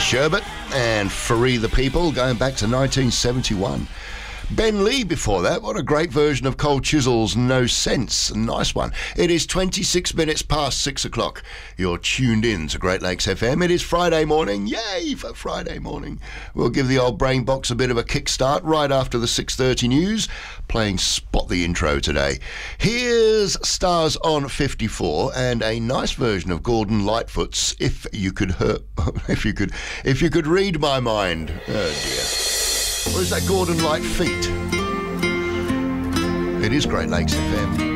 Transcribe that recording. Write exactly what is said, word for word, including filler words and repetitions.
Sherbet and Free the People, going back to nineteen seventy-one. Ben Lee before that. What a great version of Cold Chisel's No Sense. Nice one. It is twenty-six minutes past six o'clock. You're tuned in to Great Lakes F M. It is Friday morning. Yay for Friday morning. We'll give the old brain box a bit of a kickstart right after the six thirty news, playing Spot the Intro today. Here's Stars on fifty-four and a nice version of Gordon Lightfoot's If You Could Hurt, if you could, if you could read my mind. Oh dear. Or is that Gordon Light Feet? It is Great Lakes F M.